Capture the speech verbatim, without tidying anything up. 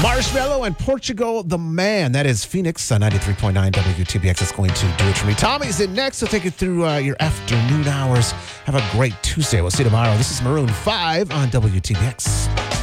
Marshmello and Portugal the Man. That is Phoenix on ninety-three point nine W T B X. That's going to do it for me. Tommy's in next. He'll take you through uh, your afternoon hours. Have a great Tuesday. We'll see you tomorrow. This is Maroon five on W T B X.